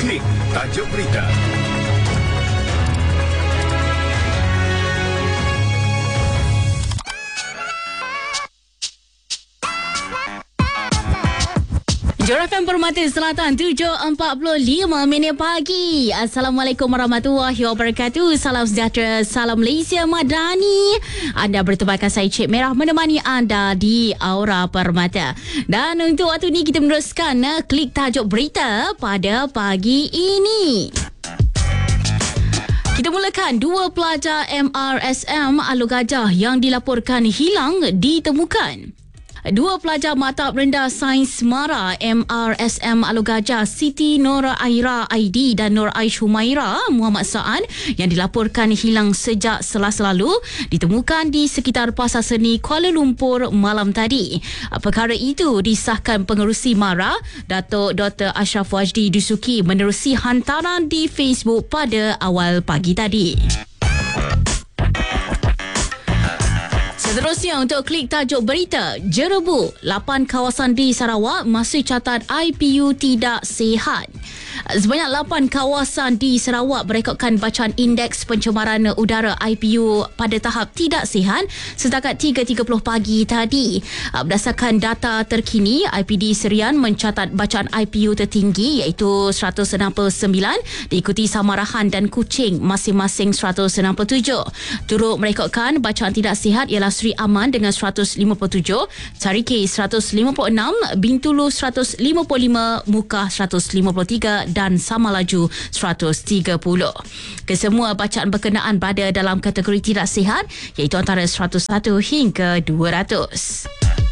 Klik tajuk berita. Johor FM Permata Selatan 7.45 minit pagi. Assalamualaikum warahmatullahi wabarakatuh. Salam sejahtera, salam Malaysia Madani. Anda bertebakan saya Cik Merah menemani anda di Aura Permata. Dan untuk waktu ini kita meneruskan klik tajuk berita pada pagi ini. Kita mulakan, 2 pelajar MRSM Alor Gajah yang dilaporkan hilang ditemukan. 2 pelajar Maktab Rendah Sains Mara MRSM Alor Gajah, Siti Nur Aira ID dan Nur Aish Humaira Muhammad Sa'ad yang dilaporkan hilang sejak Selasa lalu ditemukan di sekitar Pasar Seni Kuala Lumpur malam tadi. Perkara itu disahkan Pengerusi Mara Datuk Dr. Ashraf Wajdi Dusuki menerusi hantaran di Facebook pada awal pagi tadi. Seterusnya untuk klik tajuk berita, Jerebu, 8 kawasan di Sarawak masih catat IPU tidak sihat. Sebanyak 8 kawasan di Sarawak berekodkan bacaan indeks pencemaran udara IPU pada tahap tidak sihat setakat 3.30 pagi tadi. Berdasarkan data terkini, IPD Serian mencatat bacaan IPU tertinggi iaitu 169, diikuti Samarahan dan Kuching masing-masing 167. Turut merekodkan bacaan tidak sihat ialah Seri Aman dengan 157, Tarike 156, Bintulu 155, Mukah 153 dan Samalaju 130. Kesemua bacaan berkenaan berada dalam kategori tidak sihat iaitu antara 101 hingga 200.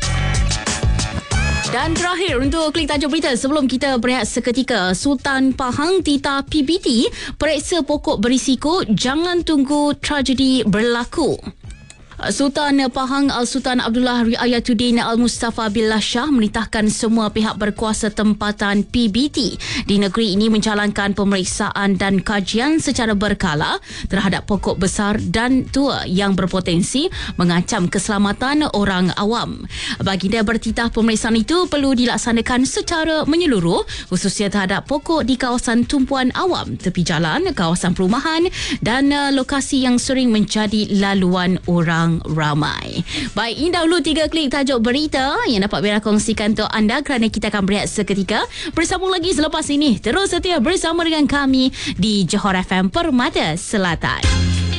Dan terakhir untuk klik tajuk berita sebelum kita berehat seketika, Sultan Pahang Tita PBT periksa pokok berisiko, jangan tunggu tragedi berlaku. Sultan Pahang Al-Sultan Abdullah Riayatuddin Al-Mustafa Billah Shah menitahkan semua pihak berkuasa tempatan PBT di negeri ini menjalankan pemeriksaan dan kajian secara berkala terhadap pokok besar dan tua yang berpotensi mengancam keselamatan orang awam. Baginda bertitah pemeriksaan itu perlu dilaksanakan secara menyeluruh, khususnya terhadap pokok di kawasan tumpuan awam, tepi jalan, kawasan perumahan dan lokasi yang sering menjadi laluan orang ramai. Baik, ini dahulu 3 klik tajuk berita yang dapat Merah kongsikan untuk anda kerana kita akan berehat seketika. Bersambung lagi selepas ini. Terus setia bersama dengan kami di Johor FM Permata Selatan.